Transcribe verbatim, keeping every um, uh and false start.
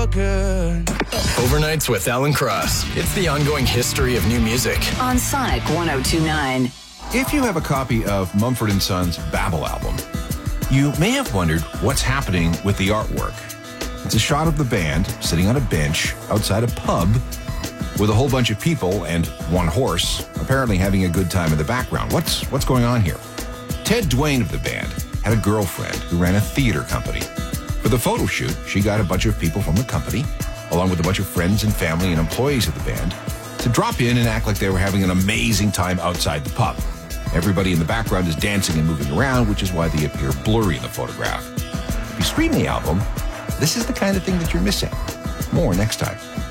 feel good. Overnights with Alan Cross. It's the ongoing history of new music. On Sonic one oh two point nine. If you have a copy of Mumford and Sons' Babel album, you may have wondered what's happening with the artwork. It's a shot of the band sitting on a bench outside a pub with a whole bunch of people and one horse apparently having a good time in the background. What's what's going on here? Ted Dwayne of the band had a girlfriend who ran a theater company. For the photo shoot, she got a bunch of people from the company, along with a bunch of friends and family and employees of the band, to drop in and act like they were having an amazing time outside the pub. Everybody in the background is dancing and moving around, which is why they appear blurry in the photograph. If you stream the album, this is the kind of thing that you're missing. More next time.